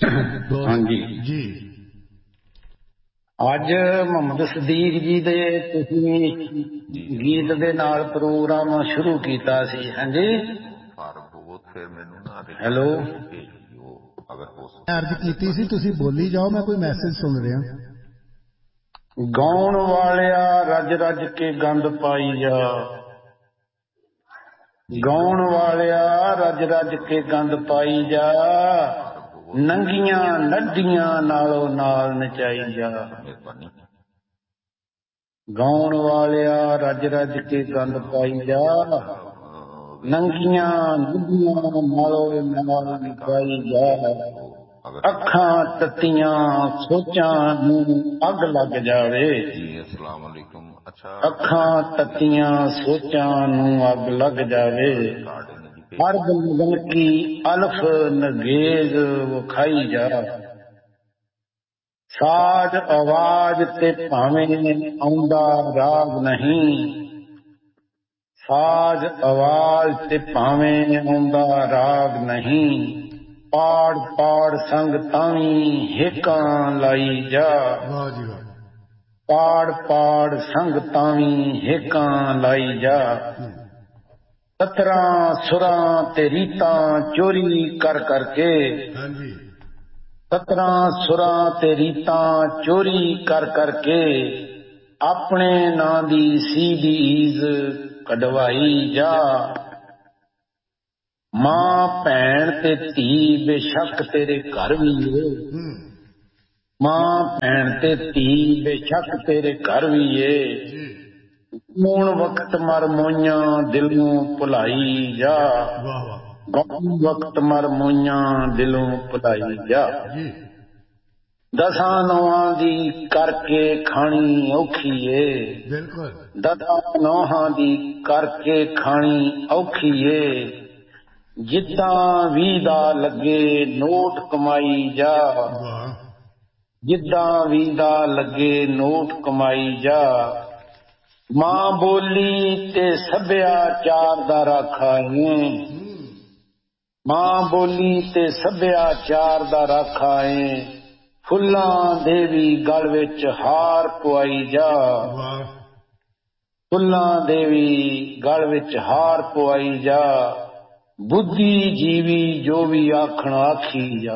ਹਾਂਜੀ ਜੀ। ਅੱਜ ਮੁਹੰਮਦ ਸਦੀਕ ਜੀ ਦੇ ਤੁਸੀਂ ਗੀਤ ਦੇ ਨਾਲ ਪ੍ਰੋਗਰਾਮ ਸ਼ੁਰੂ ਕੀਤਾ ਸੀ। ਹਾਂਜੀ ਹੈਲੋ, ਅਰਜ਼ ਕੀਤੀ ਸੀ ਤੁਸੀਂ ਬੋਲੀ ਜਾਓ, ਮੈਂ ਕੋਈ ਮੈਸੇਜ ਸੁਣ ਰਿਹਾ। ਗਾਉਣ ਵਾਲਿਆ ਰੱਜ ਰੱਜ ਕੇ ਗੰਦ ਪਾਈ ਜਾ, ਗਾਉਣ ਵਾਲਿਆ ਰੱਜ ਰੱਜ ਕੇ ਗੰਦ ਪਾਈ ਜਾ, ਨੰਗੀਆਂ ਨੱਡੀਆਂ ਨਾਲੋਂ ਨਾਲ ਨਚਾਈ ਜਾ। ਗਾਉਣ ਵਾਲਿਆ ਰੱਜ ਰੱਜ ਕੇ ਗੰਦ ਪਾਈ ਜਾ, ਨੰਗੀਆਂ ਨੱਡੀਆਂ ਨਾਲੋਂ ਨਾਲ ਨਚਾਈ ਜਾ। ਅੱਖਾਂ ਤੱਤੀਆਂ ਸੋਚਾਂ ਨੂੰ ਅੱਗ ਲੱਗ ਜਾਵੇ, ਅੱਖਾਂ ਤੱਤੀਆਂ ਸੋਚਾਂ ਨੂੰ ਅੱਗ ਲੱਗ ਜਾਵੇ। ਹਰ ਗਲ ਕੀ ਅਲਫ ਨਗੇਜ਼ ਵਿਖਾਈ ਜਾ, ਸਾਜ਼ ਆਵਾਜ਼ ਤੇ ਭਾਵੇਂ ਆਉਂਦਾ ਰਾਗ ਨਹੀਂ, ਸਾਜ਼ ਆਵਾਜ਼ ਤੇ ਭਾਵੇਂ ਆਉਂਦਾ ਰਾਗ ਨਹੀਂ। ਪਾੜ ਪਾੜ ਸੰਗ ਤਾਵੀਂ ਹੇਕਾਂ ਲਾਈ ਜਾ, ਪਾੜ ਪਾੜ ਸੰਗ ਤਾਵੀਂ ਹੇਕਾਂ ਲਾਈ ਜਾ। ਸਤਰਾਂ ਸੁਰਾਂ ਤੇ ਰੀਤਾਂ ਚੋਰੀ ਕਰ ਕਰਕੇ, ਸਤਰਾਂ ਸੁਰਾਂ ਤੇ ਰੀਤਾਂ ਚੋਰੀ ਕਰ ਕਰਕੇ, ਆਪਣੇ ਨਾਂ ਦੀ ਸੀਡੀਜ਼ ਕਢਵਾਈ ਜਾ। ਮਾਂ ਭੈਣ ਤੇ ਧੀ ਬੇਸ਼ੱਕ ਤੇਰੇ ਘਰ ਵੀ ਏ, ਮਾਂ ਭੈਣ ਤੇ ਧੀ ਬੇਸ਼ੱਕ ਤੇਰੇ ਘਰ ਵੀ ਏ। ਹੁਣ ਵਕਤ ਮਰ ਮੋਈਆਂ ਦਿਲੋਂ ਭੁਲਾਈ ਜਾ, ਵਕਤ ਮਰ ਮੋਈਆਂ ਦਿਲੋਂ ਭੁਲਾਈ ਜਾ। ਦਸਾਂ ਨੌਹਾਂ ਦੀ ਕਰਕੇ ਖਾਣੀ ਔਖੀ ਏ, ਦਸਾਂ ਨੌਹਾਂ ਦੀ ਕਰਕੇ ਖਾਣੀ ਔਖੀ ਏ। ਜਿੱਦਾਂ ਵੀ ਦਾ ਲੱਗੇ ਨੋਟ ਕਮਾਈ ਜਾ, ਜਿੱਦਾਂ ਵੀ ਦਾ ਲੱਗੇ ਨੋਟ ਕਮਾਈ ਜਾ। ਮਾਂ ਬੋਲੀ ਤੇ ਸੱਭਿਆਚਾਰ ਦਾ ਰਾਖਾ ਏ, ਮਾਂ ਬੋਲੀ ਤੇ ਸੱਭਿਆਚਾਰ ਦਾ ਰਾਖਾ ਏ। ਫੁੱਲਾਂ ਦੇ ਵੀ ਗਲ ਵਿੱਚ ਹਾਰ ਪਵਾਈ ਜਾ, ਫੁੱਲਾਂ ਦੇ ਵੀ ਗਲ ਵਿੱਚ ਹਾਰ ਪਵਾਈ ਜਾ। ਬੁੱਧੀ ਜੀਵੀ ਜੋ ਵੀ ਆਖਣ ਆਖੀ ਜਾ,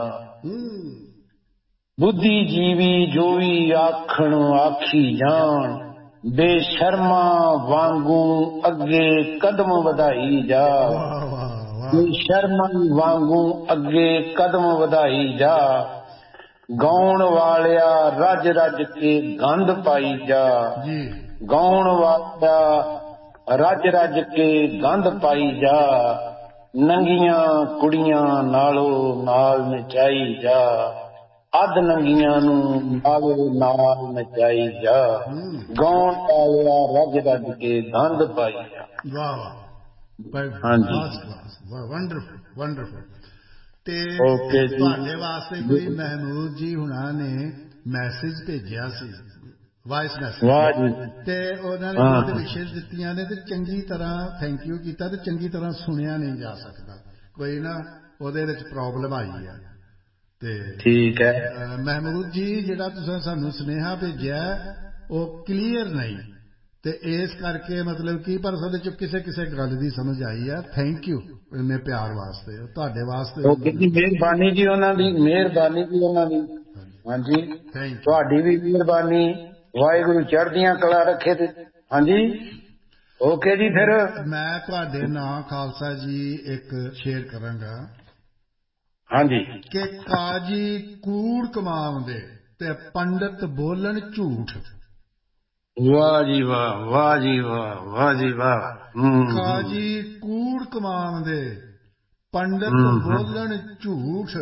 ਬੁੱਧੀ ਜੀਵੀ ਜੋ ਵੀ ਆਖਣ ਆਖੀ ਜਾਣ। ਬੇਸ਼ਰਮਾ ਵਾਂਗੂ ਅੱਗੇ ਕਦਮ ਵਧਾਈ ਜਾ, ਬੇਸ਼ਰਮਾ ਵਾਂਗੂ ਅੱਗੇ ਕਦਮ ਵਧਾਈ ਜਾ। ਗਾਉਣ ਵਾਲਿਆ ਰੱਜ ਰੱਜ ਕੇ ਗੰਦ ਪਾਈ ਜਾ, ਗਾਉਣ ਵਾਲਿਆ ਰੱਜ ਰੱਜ ਕੇ ਗੰਦ ਪਾਈ ਜਾ। ਨੰਗੀਆਂ ਕੁੜੀਆਂ ਨਾਲੋਂ ਨਾਲ ਨਚਾਈ ਜਾ, ਅੱਧ ਨੰਗੀਆਂ ਨੂੰ ਨਾਲੋਂ ਨਾਲ ਨਚਾਈ ਜਾ। ਗਾਉਣ ਵਾਲਿਆ ਰੱਜ ਰੱਜ ਕੇ ਗੰਦ ਪਾਈ ਜਾ। ਹਾਂਜੀ ਵੰਡਰਫੁਲ ਵੰਡਰਫੁਲ। ਤੇ ਓਕੇ ਜੀ। ਤੁਹਾਡੇ ਵਾਸਤੇ ਕੋਈ ਮਹਿਮੂਦ ਜੀ ਹੁਣਾਂ ਨੇ ਮੈਸੇਜ ਭੇਜਿਆ ਸੀ, ਵਾਇਸ ਮੈਸੇਜ, ਵਾਹ ਜੀ। ਤੇ ਉਹਨਾਂ ਨੇ ਕੁਝ ਵਿਸ਼ੇਸ਼ ਦਿੱਤੀਆਂ ਨੇ ਤੇ ਚੰਗੀ ਤਰ੍ਹਾਂ ਥੈਂਕ ਯੂ ਕੀਤਾ ਤੇ ਚੰਗੀ ਤਰ੍ਹਾਂ ਸੁਣਿਆ ਨਹੀਂ ਜਾ ਸਕਦਾ, ਕੋਈ ਨਾ ਉਹਦੇ ਵਿੱਚ ਪ੍ਰੋਬਲਮ ਆਈ ਹੈ। ਤੇ ਠੀਕ ਹੈ ਮਹਿਮੂਦ ਜੀ ਜਿਹੜਾ ਤੁਸੀਂ ਸਾਨੂੰ ਸੁਨੇਹਾ ਭੇਜਿਆ ਉਹ ਕਲੀਅਰ ਨਹੀਂ, ਤੇ ਇਸ ਕਰਕੇ ਮਤਲਬ ਕੀ ਪਰ ਉਹਦੇ ਚ ਕਿਸੇ ਕਿਸੇ ਗੱਲ ਦੀ ਸਮਝ ਆਈ ਹੈ। ਥੈਂਕ ਯੂ ਇੰਨੇ ਪਿਆਰ ਵਾਸਤੇ, ਤੁਹਾਡੇ ਵਾਸਤੇ। ਓਕੇ ਜੀ, ਮਿਹਰਬਾਨੀ ਜੀ ਉਹਨਾਂ ਦੀ, ਮਿਹਰਬਾਨੀ ਜੀ ਉਹਨਾਂ ਦੀ। ਹਾਂਜੀ ਤੁਹਾਡੀ ਵੀ ਮਿਹਰਬਾਨੀ, ਵਾਹਿਗੁਰੂ ਚੜ੍ਹਦੀਆਂ ਕਲਾ ਰੱਖੇ ਤੇ। ਹਾਂਜੀ ਓਕੇ ਜੀ। ਫਿਰ ਮੈਂ ਤੁਹਾਡੇ ਨਾਂ ਖਾਲਸਾ ਜੀ ਇੱਕ ਸ਼ੇਅਰ ਕਰਾਂਗਾ। ਹਾਂਜੀ। ਕਿ ਕਾਜੀ ਕੂੜ ਕਮਾਉਂਦੇ ਤੇ ਪੰਡਤ ਬੋਲਣ ਝੂਠ। ਵਾਹ ਜੀ ਵਾਹ, ਵਾਹ ਜੀ ਵਾਹ, ਵਾਹ ਜੀ ਵਾਹ। ਕਾਜੀ ਕੂੜ ਕਮਾਉਂਦੇ ਪੰਡਤ ਬੋਲਣ ਝੂਠ।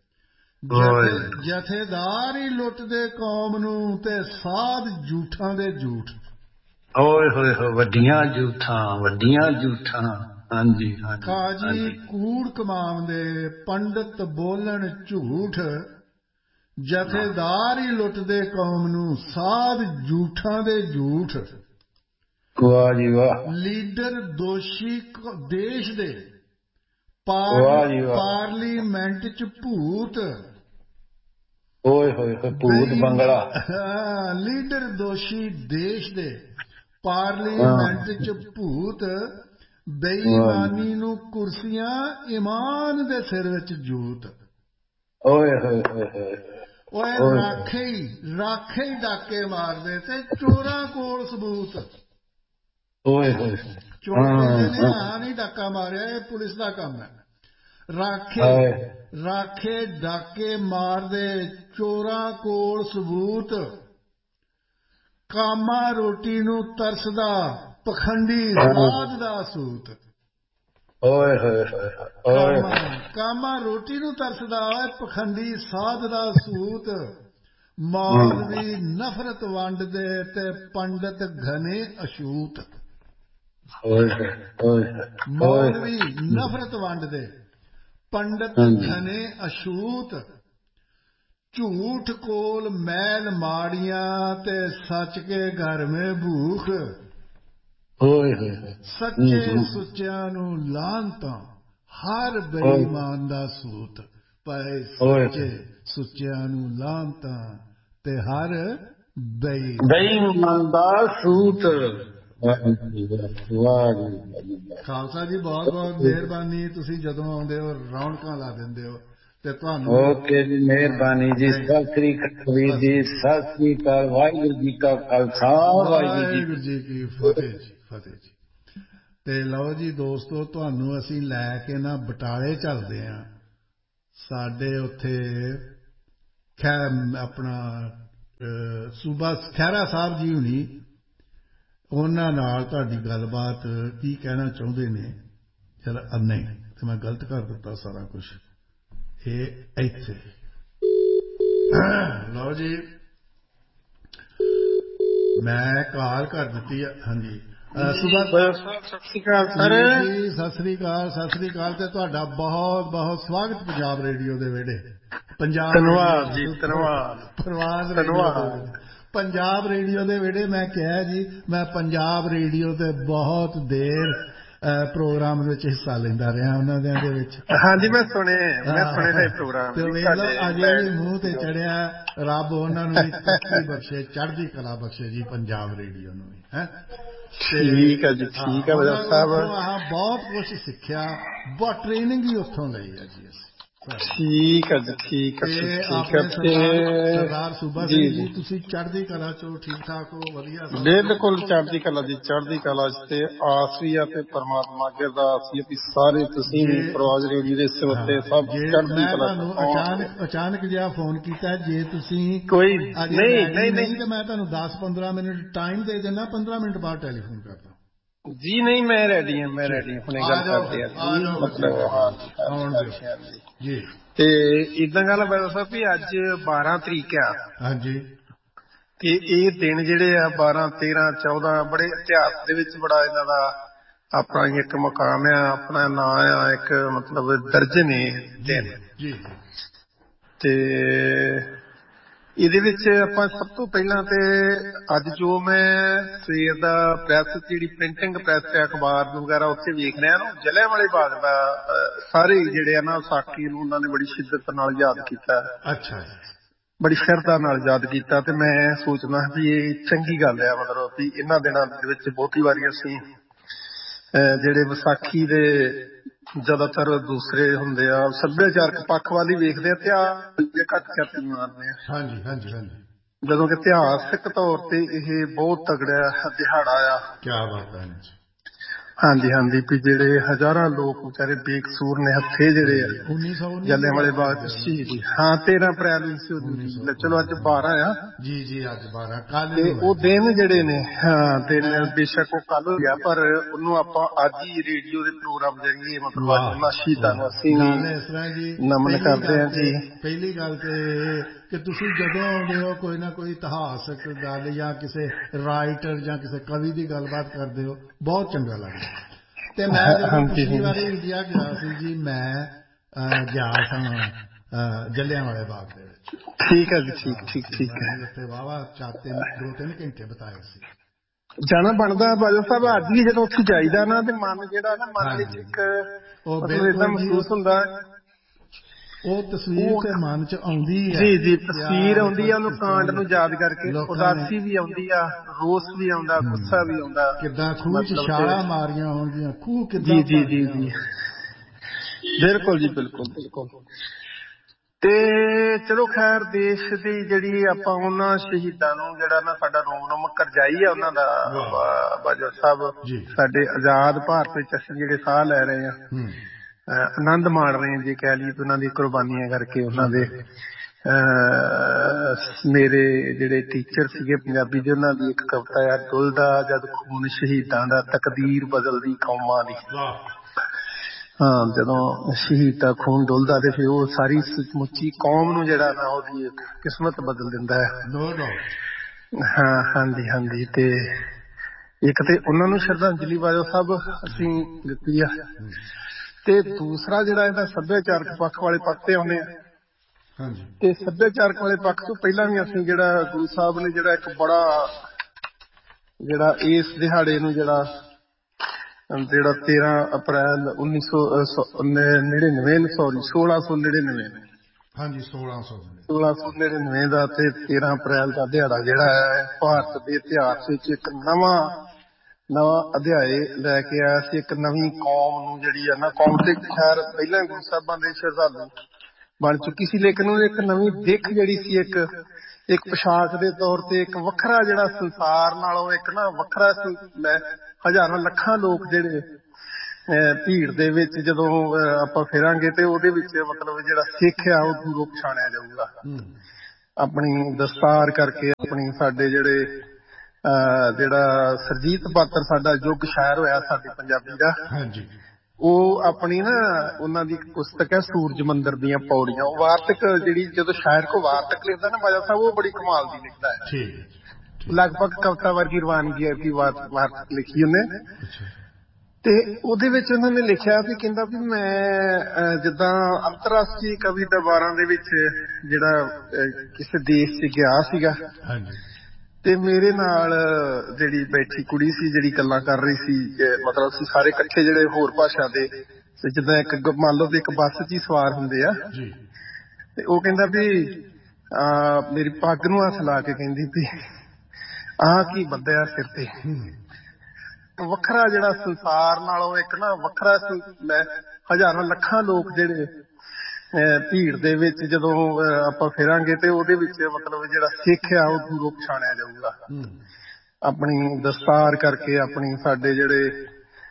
ਜਥੇਦਾਰ ਹੀ ਲੁੱਟਦੇ ਕੌਮ ਨੂੰ ਤੇ ਸਾਧ ਝੂਠਾਂ ਦੇ ਝੂਠ। ਓਏ ਹੋਏ ਹੋਏ, ਵੱਡੀਆਂ ਝੂਠਾਂ, ਵੱਡੀਆਂ ਝੂਠਾਂ। ਹਾਂਜੀ ਕਾਜੀ ਕੂੜ ਕਮਾਉਂਦੇ ਪੰਡਤ ਬੋਲਣ ਝੂਠ। ਜਥੇਦਾਰ ਹੀ ਲੁੱਟਦੇ ਕੌਮ ਨੂੰ ਸਾਧ ਝੂਠਾਂ ਦੇ ਝੂਠ। ਵਾਹ ਜੀ ਵਾਹ। ਲੀਡਰ ਦੋਸ਼ੀ ਦੇਸ਼ ਦੇ ਪਾਰਲੀਮੈਂਟ ਚ ਭੂਤ। ਓਏ ਹੋਏ ਹੋਏ ਭੂਤ ਬੰਗਲਾ। ਲੀਡਰ ਦੋਸ਼ੀ ਦੇਸ਼ ਦੇ ਪਾਰਲੀਮੈਂਟ ਚ ਭੂਤ, ਬੇਈਮਾਨੀ ਨੂੰ ਕੁਰਸੀਆਂ, ਈਮਾਨ ਦੇ ਸਿਰ ਵਿੱਚ ਜੂਤ। ਓਏ ਹੋਏ ਹੋਏ ਹੋਏ ਓਏ ਰਾਖੇ ਹੀ ਡਾਕੇ ਮਾਰਦੇ ਤੇ ਚੋਰਾਂ ਕੋਲ ਸਬੂਤ। ਓਏ ਹੋਏ ਚੋਰ ਕਹਿੰਦੇ ਨੇ ਹਾਂ ਨਹੀਂ ਡਾਕਾ ਮਾਰਿਆ, ਇਹ ਪੁਲਿਸ ਦਾ ਕੰਮ ਹੈ। ਰਾਖੇ ਡਾਕੇ ਮਾਰਦੇ ਚੋਰਾਂ ਕੋਲ ਸਬੂਤ, ਕਾਮਾ ਰੋਟੀ ਨੂੰ ਤਰਸਦਾ ਪਖੰਡੀ ਸਾਧ ਦਾ ਸੂਤ। ਓਏ ਹੋਏ ਹੋਏ ਕਾਮਾ ਰੋਟੀ ਨੂੰ ਤਰਸਦਾ ਪਖੰਡੀ ਸਾਧ ਦਾ ਸੂਤ। ਮੌਲਵੀ ਨਫ਼ਰਤ ਵੰਡਦੇ ਤੇ ਪੰਡਤ ਘਨੇ ਅਛੂਤ। ਮੌਲਵੀ ਨਫ਼ਰਤ ਵੰਡਦੇ ਪੰਡਤ ਘਨੇ ਅਛੂਤ। ਝੂਠ ਕੋਲ ਮੈਲ ਮਾੜੀਆਂ ਤੇ ਸੱਚ ਕੇ ਘਰ ਮੇ ਭੂਖ। ਸੱਚੇ ਸੁੱਚਿਆਂ ਨੂੰ ਲਾਹਨਤਾਂ ਹਰ ਬੇਈਮਾਨ ਦਾ ਸੂਤ। ਪਏ ਸੱਚੇ ਸੁੱਚਿਆਂ ਨੂੰ ਲਾਹਨਤਾਂ ਤੇ ਹਰ ਬੇਈਮਾਨ ਦਾ ਸੂਤ। ਖਾਲਸਾ ਜੀ ਬਹੁਤ ਬਹੁਤ ਮਿਹਰਬਾਨੀ, ਤੁਸੀਂ ਜਦੋਂ ਆਉਂਦੇ ਹੋ ਰੌਣਕਾਂ ਲਾ ਦਿੰਦੇ ਹੋ ਤੇ ਤੁਹਾਨੂੰ। ਓਕੇ ਜੀ, ਮਿਹਰਬਾਨੀ ਜੀ। ਸਤਿ ਸ੍ਰੀ ਅਕਾਲ ਵੀਰ ਜੀ, ਸਤਿ ਸ੍ਰੀ ਅਕਾਲ। ਵਾਹਿਗੁਰੂ ਜੀ ਕਾ ਖਾਲਸਾ, ਵਾਹਿਗੁਰੂ ਜੀ ਕੀ ਫਤਿਹ ਜੀ, ਫਤਿਹ ਜੀ। ਤੇ ਲਓ ਜੀ ਦੋਸਤੋ, ਤੁਹਾਨੂੰ ਅਸੀਂ ਲੈ ਕੇ ਨਾ ਬਟਾਲੇ ਚੱਲਦੇ ਹਾਂ। ਸਾਡੇ ਉੱਥੇ ਆਪਣਾ ਸੂਬਾ ਖਹਿਰਾ ਸਾਹਿਬ ਜੀ ਹੁਣੀ, ਉਹਨਾਂ ਨਾਲ ਤੁਹਾਡੀ ਗੱਲਬਾਤ ਕੀ ਕਹਿਣਾ ਚਾਹੁੰਦੇ ਨੇ। ਚਲ ਨਹੀਂ ਤੇ ਮੈਂ ਗਲਤ ਕਰ ਦਿੱਤਾ ਸਾਰਾ ਕੁਛ। ਇਹ ਇੱਥੇ ਲਓ ਜੀ, ਮੈਂ ਕਾਲ ਕਰ ਦਿੱਤੀ। ਹਾਂਜੀ ਸੁਬਾ ਸਤਿ ਸ਼੍ਰੀ ਅਕਾਲ ਸਰ ਜੀ। ਸਤਿ ਸ੍ਰੀ ਅਕਾਲ, ਸਤਿ ਸ੍ਰੀ ਅਕਾਲ ਤੇ ਤੁਹਾਡਾ ਬਹੁਤ ਬਹੁਤ ਸਵਾਗਤ ਪੰਜਾਬ ਰੇਡੀਓ ਦੇ ਵਿਹੜੇ। ਧੰਨਵਾਦ ਜੀ, ਧੰਨਵਾਦ। ਪੰਜਾਬ ਰੇਡੀਓ ਦੇ ਵਿਹੜੇ। ਮੈਂ ਕਿਹਾ ਜੀ ਮੈਂ ਪੰਜਾਬ ਰੇਡੀਓ ਤੇ ਬਹੁਤ ਦੇਰ ਪ੍ਰੋਗਰਾਮ ਵਿੱਚ ਹਿੱਸਾ ਲੈਂਦਾ ਰਿਹਾ ਉਹਨਾਂ ਦੇ ਵਿੱਚ। ਹਾਂਜੀ ਮੈਂ ਸੁਣੇ ਪ੍ਰੋਗਰਾਮ। ਤੇ ਵੇਖ ਲਓ ਅਜੇ ਵੀ ਮੂੰਹ ਤੇ ਚੜਿਆ। ਰੱਬ ਉਹਨਾਂ ਨੂੰ ਵੀ ਤਰੱਕੀ ਬਖਸ਼ੇ, ਚੜ੍ਹਦੀ ਕਲਾ ਬਖਸ਼ੇ ਜੀ ਪੰਜਾਬ ਰੇਡੀਓ ਨੂੰ ਵੀ। ਹੈ ਠੀਕ ਹੈ ਜੀ, ਠੀਕ ਹੈ ਵਜ਼ੀਰ ਸਾਹਿਬ। ਬਹੁਤ ਕੁਛ ਸਿੱਖਿਆ, ਬਹੁਤ ਟ੍ਰੇਨਿੰਗ ਵੀ ਉੱਥੋਂ ਲਈ ਹੈ ਜੀ ਅਸੀਂ। ਠੀਕ ਹੈ ਜੀ, ਠੀਕ ਹੈ। ਤੇ ਆਪਣੇ ਸਰਦਾਰ ਸੂਬਾ ਸਿੰਘ ਜੀ, ਤੁਸੀਂ ਚੜ੍ਹਦੀ ਕਲਾ ਚੋਂ ਠੀਕ ਠਾਕ ਹੋ? ਵਧੀਆ ਬਿਲਕੁਲ ਚੜ੍ਹਦੀ ਕਲਾ ਜੀ, ਚੜ੍ਹਦੀ ਕਲਾ ਤੇ ਆਸ ਵੀ ਆ ਤੇ ਪਰਮਾਤਮਾ ਅੱਗੇ ਅਰਦਾਸ ਵੀ ਵੀ ਸਾਰੇ ਤੁਸੀਂ ਵੀ ਪ੍ਰਵਾਜ਼ ਰੇਡੀਓ ਦੇ ਉੱਤੇ ਸਭ ਚੜ੍ਹਦੀ ਕਲਾ। ਮੈਂ ਤੁਹਾਨੂੰ ਅਚਾਨਕ ਜਿਹਾ ਫੋਨ ਕੀਤਾ, ਜੇ ਤੁਸੀਂ ਕੋਈ ਨਹੀਂ ਤੇ ਮੈਂ ਤੁਹਾਨੂੰ 10-15 ਮਿੰਟ ਟਾਈਮ ਦੇ ਦੇਣਾ, 15 ਮਿੰਟ ਬਾਅਦ ਟੈਲੀਫੋਨ ਕਰਦਾ ਜੀ। ਨਹੀਂ ਮੈਂ ਰੈਡੀ ਹਾਂ, ਮੈਂ ਰੈਡੀ ਹਾਂ, ਹੁਣੇ ਗੱਲ ਕਰਦੇ ਆ ਜੀ। ਮਤਲਬ ਹਾਂਜੀ ਜੀ। ਤੇ ਏਦਾਂ ਗੱਲ ਵੈਸੇ ਸਾਹਿਬ ਵੀ ਅੱਜ 12 ਤਰੀਕ ਆ। ਹਾਂਜੀ। ਤੇ ਇਹ ਦਿਨ ਜਿਹੜੇ ਆ 12, 13, 14 ਬੜੇ ਇਤਿਹਾਸ ਦੇ ਵਿੱਚ ਬੜਾ ਇਹਨਾਂ ਦਾ ਆਪਣਾ ਇੱਕ ਮੁਕਾਮ ਆ, ਆਪਣਾ ਨਾਂ ਆ, ਇੱਕ ਮਤਲਬ ਦਰਜ ਨੇ ਦਿਨ। ਤੇ ਇਹਦੇ ਵਿੱਚ ਆਪਾਂ ਸਭ ਤੋਂ ਪਹਿਲਾਂ ਤੇ ਅੱਜ ਜੋ ਮੈਂ ਸਵੇਰ ਦਾ ਪ੍ਰੈਸ ਜਿਹੜੀ ਪ੍ਰਿੰਟਿੰਗ ਪ੍ਰੈਸ ਹੈ, ਅਖਬਾਰ ਵਗੈਰਾ ਉੱਥੇ ਵੇਖ ਰਿਹਾ ਨਾ, ਜਲ੍ਹਿਆਂਵਾਲੇ ਬਾਗ ਦਾ ਸਾਰੇ ਜਿਹੜੇ ਆ ਨਾ ਵਿਸਾਖੀ ਨੂੰ ਉਹਨਾਂ ਨੇ ਬੜੀ ਸ਼ਿੱਦਤ ਨਾਲ ਯਾਦ ਕੀਤਾ। ਅੱਛਾ। ਬੜੀ ਸ਼ਰਧਾ ਨਾਲ ਯਾਦ ਕੀਤਾ। ਤੇ ਮੈਂ ਸੋਚਦਾ ਵੀ ਇਹ ਚੰਗੀ ਗੱਲ ਹੈ, ਮਤਲਬ ਵੀ ਇਹਨਾਂ ਦਿਨਾਂ ਦੇ ਵਿੱਚ ਬਹੁਤੀ ਵਾਰੀ ਅਸੀਂ ਜਿਹੜੇ ਵਿਸਾਖੀ ਦੇ ਜ਼ਿਆਦਾਤਰ ਦੂਸਰੇ ਹੁੰਦੇ ਆ ਸੱਭਿਆਚਾਰਕ ਪੱਖ ਵੱਲ ਹੀ ਵੇਖਦੇ ਆ, ਤੇ ਘੱਟ ਝਾਤੀ ਮਾਰਦੇ ਆ। ਹਾਂਜੀ ਹਾਂਜੀ ਹਾਂਜੀ। ਜਦੋਂ ਕਿ ਇਤਿਹਾਸਕ ਤੌਰ ਤੇ ਇਹ ਬਹੁਤ ਤਗੜਾ ਦਿਹਾੜਾ ਆ। ਕਿਆ ਬਾਤ ਹੈ। ਹਾਂਜੀ ਹਾਂਜੀ, ਵੀ ਜਿਹੜੇ ਹਜ਼ਾਰਾਂ ਲੋਕ ਵਿਚਾਰੇ ਬੇਕਸੂਰ ਨੇ ਹੱਥੇ ਜਿਹੜੇ ਆ ਜਲ੍ਹਿਆਂਵਾਲੇ ਬਾਗ ਚ ਸ਼ਹੀਦ। ਹਾਂ 13 ਅਪ੍ਰੈਲ 1919। ਚਲੋ ਅੱਜ 12 ਆ ਜੀ ਜੀ, ਅੱਜ 12 ਕੱਲ। ਤੇ ਉਹ ਦਿਨ ਜਿਹੜੇ ਨੇ, ਹਾਂ ਦਿਨ ਬੇਸ਼ੱਕ ਉਹ ਕੱਲ ਹੋ ਗਿਆ, ਪਰ ਉਹਨੂੰ ਆਪਾਂ ਅੱਜ ਹੀ ਰੇਡੀਓ ਦੇ ਪ੍ਰੋਗਰਾਮ ਜਰੀਏ ਮਤਲਬ ਅੱਜ ਉਹਨਾਂ ਸ਼ਹੀਦਾਂ ਨੂੰ ਅਸੀਂ ਨਮਨ ਕਰਦੇ ਹਾਂ ਜੀ। ਪਹਿਲੀ ਗੱਲ ਤੇ ਕਿ ਤੁਸੀਂ ਜਦੋਂ ਆਉਂਦੇ ਹੋ ਕੋਈ ਨਾ ਕੋਈ ਇਤਿਹਾਸਕ ਗੱਲ ਜਾਂ ਕਿਸੇ ਰਾਈਟਰ ਜਾਂ ਕਿਸੇ ਕਵੀ ਦੀ ਗੱਲਬਾਤ ਕਰਦੇ ਹੋ, ਬਹੁਤ ਚੰਗਾ ਲੱਗਦਾ। ਤੇ ਮੈਂ ਜਦੋਂ ਪਿਛਲੀ ਵਾਰੀ ਇੰਡੀਆ ਗਿਆ ਸੀ ਜੀ, ਮੈਂ ਗਿਆ ਸਾਂ ਜਲ੍ਹਿਆਂਵਾਲੇ ਬਾਗ ਦੇ ਵਿੱਚ। ਠੀਕ ਹੈ ਜੀ, ਠੀਕ ਹੈ। ਉੱਥੇ ਵਾਹਵਾ 2-3 ਘੰਟੇ ਬਿਤਾਏ ਸੀ। ਜਾਣਾ ਬਣਦਾ ਬਾਜਵਾ ਸਾਹਿਬ। ਅੱਜ ਵੀ ਜਦੋਂ ਉੱਥੇ ਜਾਈਦਾ ਨਾ ਤੇ ਮਨ ਜਿਹੜਾ ਨਾ, ਮਨ ਵਿੱਚ ਇੱਕ ਮਤਲਬ ਏਦਾਂ ਮਹਿਸੂਸ ਹੁੰਦਾ ਉਹ ਤਸਵੀਰ ਤੇ ਮਨ ਚ ਆਉਂਦੀ ਹੈ। ਜੀ ਜੀ, ਤਸਵੀਰ ਆਉਂਦੀ ਆ, ਉਹਨੂੰ ਕਾਂਡ ਨੂੰ ਯਾਦ ਕਰਕੇ ਉਦਾਸੀ ਵੀ ਆਉਂਦੀ ਆ, ਰੋਸ ਵੀ ਆਉਂਦਾ, ਗੁੱਸਾ ਵੀ ਆਉਂਦਾ। ਕਿੱਦਾਂ ਖੂਹ ਚ ਛਾਲਾਂ ਮਾਰੀਆਂ ਹੋਣਗੀਆਂ, ਖੂਹ ਕਿੱਦਾਂ। ਜੀ ਜੀ ਜੀ ਜੀ, ਬਿਲਕੁਲ ਜੀ, ਬਿਲਕੁਲ ਬਿਲਕੁਲ। ਤੇ ਚਲੋ ਖੈਰ, ਦੇਸ਼ ਦੀ ਜਿਹੜੀ ਆਪਾਂ ਉਹਨਾਂ ਸ਼ਹੀਦਾਂ ਨੂੰ ਜਿਹੜਾ ਨਾ ਸਾਡਾ ਰੋਮ ਰੋਮ ਕਰਜਾਈ ਆ ਉਹਨਾਂ ਦਾ, ਬਾਜਵਾ ਸਾਹਿਬ, ਸਾਡੇ ਆਜ਼ਾਦ ਭਾਰਤ ਵਿੱਚ ਅਸੀਂ ਜਿਹੜੇ ਸਾਹ ਲੈ ਰਹੇ ਹਾਂ, ਆਨੰਦ ਮਾਣ ਰਹੇ ਹਾਂ ਜੇ ਕਹਿ ਲਈਏ, ਉਹਨਾਂ ਦੀ ਕੁਰਬਾਨੀਆਂ ਕਰਕੇ। ਉਹਨਾਂ ਦੇ ਮੇਰੇ ਜਿਹੜੇ ਟੀਚਰ ਸੀਗੇ ਪੰਜਾਬੀ ਦੇ, ਉਹਨਾਂ ਦੀ ਇੱਕ ਕਵਿਤਾ ਆ, ਡੁੱਲਦਾ ਜਦ ਖੂਨ ਸ਼ਹੀਦਾਂ ਦਾ, ਤਕਦੀਰ ਬਦਲਦੀ ਕੌਮਾਂ ਦੀ। ਹਾਂ, ਜਦੋਂ ਸ਼ਹੀਦ ਦਾ ਖੂਨ ਡੁੱਲਦਾ ਤੇ ਫਿਰ ਉਹ ਸਾਰੀ ਸਮੁੱਚੀ ਕੌਮ ਨੂੰ ਜਿਹੜਾ ਨਾ ਉਹਦੀ ਕਿਸਮਤ ਬਦਲ ਦਿੰਦਾ ਹੈ। ਹਾਂ, ਹਾਂਜੀ ਹਾਂਜੀ। ਤੇ ਇੱਕ ਤੇ ਉਹਨਾਂ ਨੂੰ ਸ਼ਰਧਾਂਜਲੀ ਬਾਜਵਾ ਸਾਹਿਬ ਅਸੀਂ ਦਿੱਤੀ ਆ, ਤੇ ਦੂਸਰਾ ਜਿਹੜਾ ਇਹਦਾ ਸੱਭਿਆਚਾਰਕ ਪੱਖ ਵਾਲੇ ਪੱਖ ਤੇ ਆਉਂਦੇ ਆ। ਤੇ ਸੱਭਿਆਚਾਰਕ ਵਾਲੇ ਪੱਖ ਤੋਂ ਪਹਿਲਾਂ ਵੀ ਅਸੀਂ ਜਿਹੜਾ ਗੁਰੂ ਸਾਹਿਬ ਨੇ ਜਿਹੜਾ ਇੱਕ ਬੜਾ ਜਿਹੜਾ ਇਸ ਦਿਹਾੜੇ ਨੂੰ ਜਿਹੜਾ 13 ਅਪ੍ਰੈਲ 1699 ਦਾ ਤੇ 13 ਅਪ੍ਰੈਲ ਦਾ ਦਿਹਾੜਾ ਜਿਹੜਾ ਹੈ ਭਾਰਤ ਦੇ ਇਤਿਹਾਸ ਵਿੱਚ ਇੱਕ ਨਵਾਂ ਅਧਿਆਏ ਲੈ ਕੇ ਆਇਆ ਸੀ। ਇੱਕ ਨਵੀਂ ਕੌਮ ਨੂੰ ਜਿਹੜੀ ਹੈ ਨਾ, ਕੌਮ ਤੇ ਖੈਰ ਪਹਿਲਾਂ ਗੁਰੂ ਸਾਹਿਬਾਂ ਦੇ ਸ਼ਰਧਾਲੂ ਬਣ ਚੁੱਕੀ ਸੀ, ਲੇਕਿਨ ਉਹ ਇੱਕ ਨਵੀਂ ਦਿੱਖ ਜਿਹੜੀ ਸੀ, ਇੱਕ ਪੋਸ਼ਾਕ ਦੇ ਤੌਰ ਤੇ ਇੱਕ ਵੱਖਰਾ ਜਿਹੜਾ ਸੰਸਾਰ ਨਾਲੋਂ ਇੱਕ ਨਾ ਵੱਖਰਾ, ਹਜ਼ਾਰਾਂ ਲੱਖਾਂ ਲੋਕ ਜਿਹੜੇ ਭੀੜ ਦੇ ਵਿੱਚ ਜਦੋਂ ਆਪਾਂ ਫਿਰਾਂਗੇ ਤੇ ਉਹਦੇ ਵਿੱਚ ਮਤਲਬ ਜਿਹੜਾ ਸਿੱਖ ਆ ਉਹ ਦੂਰੋਂ ਪਛਾਣਿਆ ਜਾਊਗਾ। ਆਪਣੀ ਦਸਤਾਰ ਕਰਕੇ, ਆਪਣੀ ਸਾਡੇ ਜਿਹੜਾ ਸਰਜੀਤ ਪਾਤਰ ਸਾਡਾ ਯੁੱਗ ਸ਼ਾਇਰ ਹੋਇਆ ਸਾਡੇ ਪੰਜਾਬੀ ਦਾ, ਉਹ ਆਪਣੀ ਨਾ ਉਹਨਾਂ ਦੀ ਪੁਸਤਕ ਹੈ ਸੂਰਜ ਮੰਦਿਰ ਦੀਆਂ ਪੌੜੀਆਂ। ਉਹ ਵਾਰਤਕ ਜਿਹੜੀ, ਜਦੋਂ ਸ਼ਾਇਰ ਕੋ ਵਾਰਤਕ ਲਿਖਦਾ ਨਾ ਬਾਜਾ ਸਾਹਿਬ, ਉਹ ਬੜੀ ਕਮਾਲ ਦੀ ਲਿਖਦਾ ਹੈ, ਲਗਭਗ ਕਵਿਤਾ ਵਰਗੀ ਰਵਾਨਗੀ ਦੀ ਵਾਰਤਕ ਲਿਖੀ ਉਹਨੇ। ਤੇ ਉਹਦੇ ਵਿੱਚ ਉਹਨਾਂ ਨੇ ਲਿਖਿਆ ਵੀ, ਕਹਿੰਦਾ ਵੀ ਮੈਂ ਜਿੱਦਾਂ ਅੰਤਰਰਾਸ਼ਟਰੀ ਕਵੀ ਦਰਬਾਰਾਂ ਦੇ ਵਿੱਚ ਜਿਹੜਾ ਕਿਸੇ ਦੇਸ਼ 'ਚ ਗਿਆ ਸੀਗਾ, ਤੇ ਮੇਰੇ ਨਾਲ ਜਿਹੜੀ ਬੈਠੀ ਕੁੜੀ ਸੀ ਜਿਹੜੀ ਗੱਲਾਂ ਕਰ ਰਹੀ ਸੀ, ਮਤਲਬ ਅਸੀਂ ਸਾਰੇ ਇਕੱਠੇ ਜਿਹੜੇ ਹੋਰ ਭਾਸ਼ਾ ਦੇ, ਜਿੱਦਾਂ ਇੱਕ ਮੰਨ ਲਓ ਵੀ ਇੱਕ ਬੱਸ 'ਚ ਹੀ ਸਵਾਰ ਹੁੰਦੇ ਆ, ਤੇ ਉਹ ਕਹਿੰਦਾ ਵੀ ਮੇਰੀ ਪੱਗ ਨੂੰ ਹੱਥ ਲਾ ਕੇ ਕਹਿੰਦੀ ਵੀ ਆਹ ਕੀ ਬੱਧਿਆ ਸਿਰ ਤੇ। ਵੱਖਰਾ ਜਿਹੜਾ ਸੰਸਾਰ ਨਾਲੋਂ ਇੱਕ ਨਾ ਵੱਖਰਾ, ਹਜ਼ਾਰਾਂ ਲੱਖਾਂ ਲੋਕ ਜਿਹੜੇ ਭੀੜ ਦੇ ਵਿੱਚ ਜਦੋਂ ਆਪਾਂ ਫਿਰਾਂਗੇ ਤੇ ਉਹਦੇ ਵਿੱਚ ਮਤਲਬ ਜਿਹੜਾ ਸਿੱਖ ਆ ਉਹ ਦੂਰੋਂ ਪਛਾਣਿਆ ਜਾਊਗਾ। ਆਪਣੀ ਦਸਤਾਰ ਕਰਕੇ, ਆਪਣੀ ਸਾਡੇ ਜਿਹੜੇ